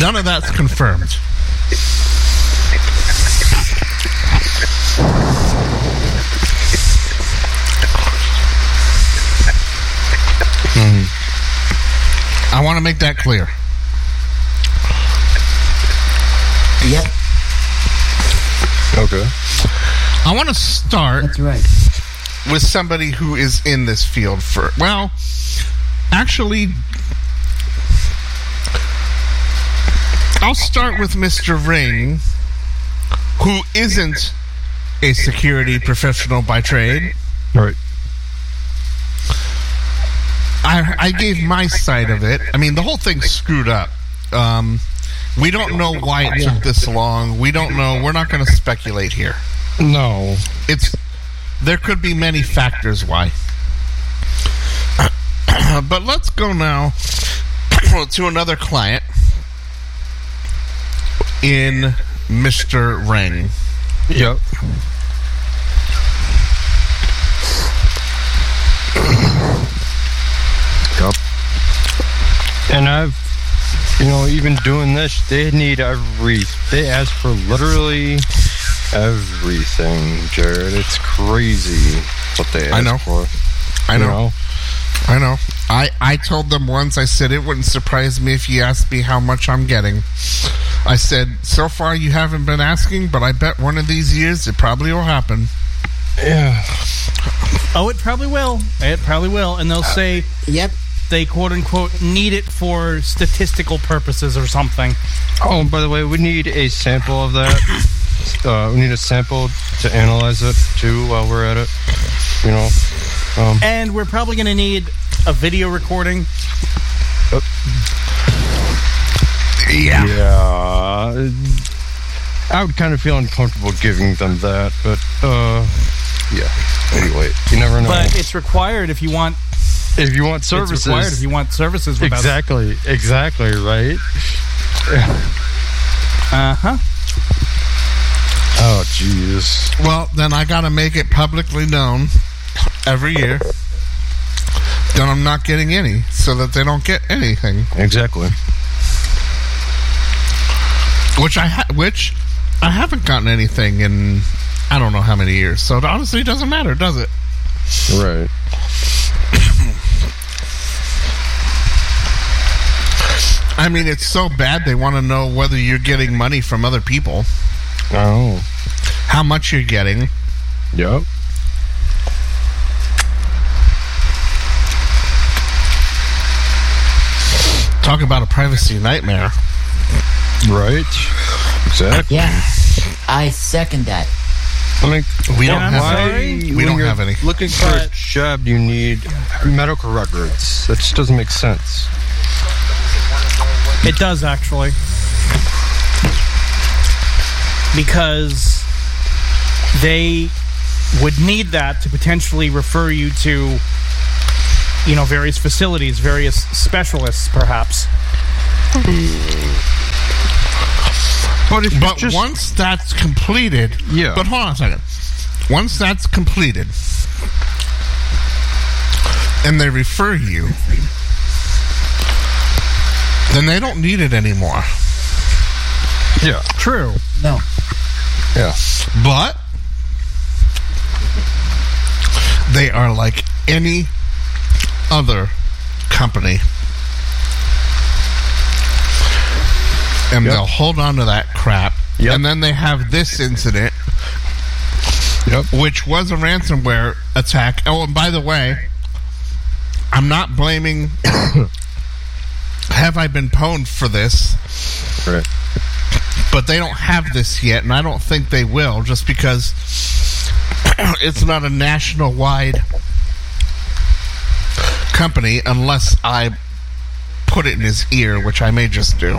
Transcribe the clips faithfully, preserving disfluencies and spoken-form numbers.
None of that's confirmed. Mm-hmm. I want to make that clear. Yep. Okay. I want to start That's right. with somebody who is in this field for, well, actually, I'll start with Mister Ring, who isn't a security professional by trade. Right. I, I gave my side of it. I mean, the whole thing's screwed up. Um, we don't know why it took this long. We don't know. We're not going to speculate here. No. It's there could be many factors why. But let's go now to another client in Mister Ring. Yep. Yep. And I've, you know, even doing this, they need every, they ask for literally everything, Jared. It's crazy what they ask I know. for. I know. You know? I know. I, I told them once, I said, it wouldn't surprise me if you asked me how much I'm getting. I said, so far you haven't been asking, but I bet one of these years it probably will happen. Yeah. Oh, it probably will. It probably will. And they'll say Yep. they quote-unquote need it for statistical purposes or something. Oh, and by the way, we need a sample of that. Uh, we need a sample to analyze it, too, while we're at it. You know? Um, And we're probably going to need a video recording. uh, Yeah. yeah. I would kind of feel uncomfortable giving them that, but, uh, yeah. Anyway, you never know. But it's required if you want if you want services. It's required if you want services with exactly, us. Exactly, right? Uh-huh. Oh, jeez. Well, then I got to make it publicly known every year that I'm not getting any, so that they don't get anything. Exactly. Which I ha- which I haven't gotten anything in I don't know how many years. So it honestly doesn't matter, does it? Right. I mean, it's so bad they want to know whether you're getting money from other people. Oh. How much you're getting. Yep. Talk about a privacy nightmare. Right. Exactly. Yeah. I second that. I mean, We don't I'm have sorry. any. We when don't you're have any. Looking for a But- job, you need medical records. That just doesn't make sense. It does, actually. Because they would need that to potentially refer you to, you know, various facilities, various specialists, perhaps. But if But just, once that's completed, Yeah. But hold on a second. Once that's completed, and they refer you, then they don't need it anymore. yeah, True. No. yeah, But they are like any other company. And Yep. they'll hold on to that crap. Yep. And then they have this incident, yep. which was a ransomware attack. Oh, and by the way, I'm not blaming Have I Been Pwned for this, Right. but they don't have this yet, and I don't think they will, just because it's not a national-wide company unless I put it in his ear, which I may just do.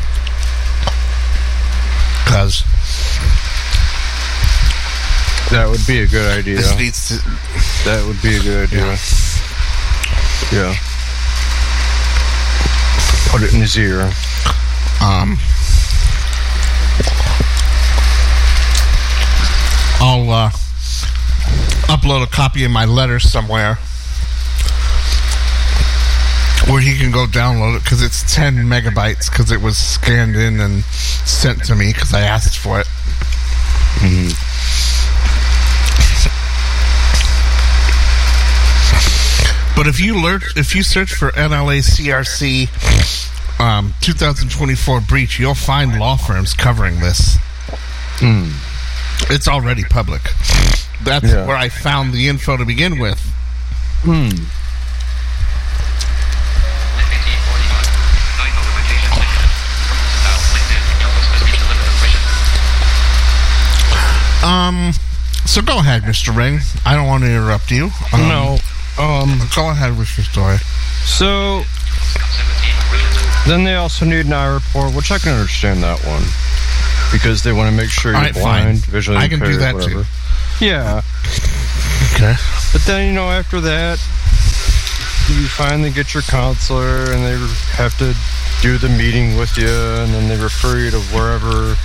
Because That would be a good idea. this needs to... That would be a good idea. Yeah. Put it in his ear. Um, I'll uh, upload a copy of my letter somewhere where he can go download it because it's ten megabytes because it was scanned in and sent to me because I asked for it. Mm-hmm. But if you learn, if you search for N L A C R C um, twenty twenty-four breach, you'll find law firms covering this. Mm. It's already public. That's Yeah. where I found the info to begin with. Hmm. Um, so go ahead, Mister Ring. I don't want to interrupt you. Um, No. Um. Go ahead with your story. So then they also need an eye report, which I can understand that one because they want to make sure you're All right, blind, fine. visually I can do impaired, that too. whatever. Yeah, Okay. but then you know after that, you finally get your counselor, and they have to do the meeting with you, and then they refer you to wherever.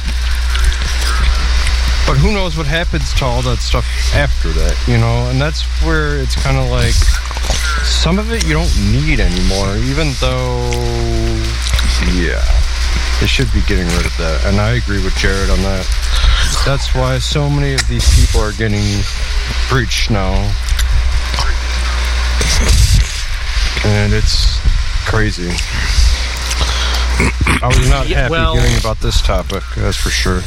But who knows what happens to all that stuff after that, you know? And that's where it's kind of like some of it you don't need anymore, even though, yeah, they should be getting rid of that. And I agree with Jared on that. That's why so many of these people are getting breached now. And it's crazy. I was not Yeah, happy well- hearing about this topic, that's for sure.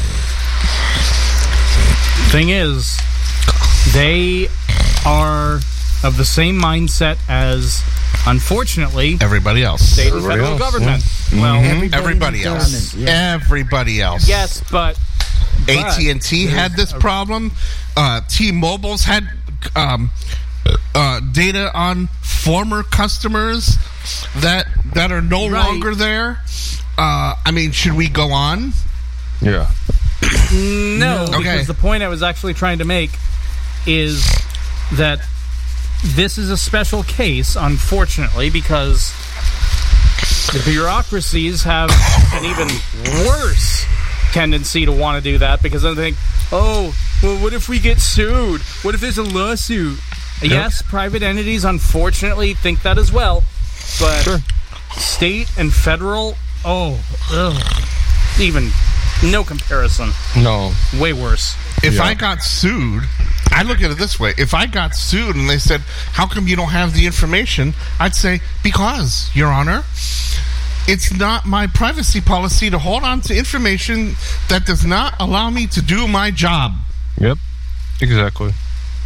Thing is, they are of the same mindset as, unfortunately, Everybody else. state and Everybody federal else, government. yeah. Well, Mhm. Everybody else. government, yeah. Everybody else. yes, but, but A T and T had this problem. Uh, T-Mobile's had um, uh, data on former customers that that are no Right. longer there. Uh, I mean, should we go on? Yeah. No, because Okay. the point I was actually trying to make is that this is a special case, unfortunately, because the bureaucracies have an even worse tendency to want to do that because they think, oh, well, what if we get sued? What if there's a lawsuit? Yes, private entities unfortunately think that as well, but Sure. state and federal, oh, ugh, even no comparison. No. Way worse. If Yeah. I got sued, I look at it this way. If I got sued and they said, how come you don't have the information? I'd say, because, Your Honor, it's not my privacy policy to hold on to information that does not allow me to do my job. Yep. Exactly.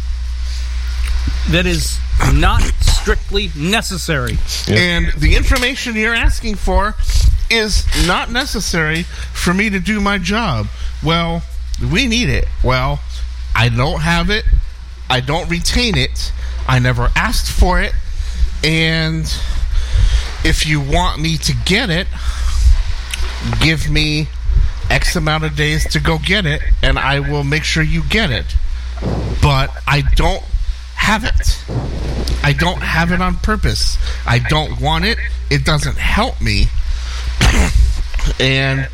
That is not strictly necessary. Yep. And the information you're asking for is not necessary for me to do my job. Well, we need it. Well, I don't have it. I don't retain it. I never asked for it. And if you want me to get it, give me X amount of days to go get it, and I will make sure you get it. But I don't have it. I don't have it on purpose. I don't want it. It doesn't help me. And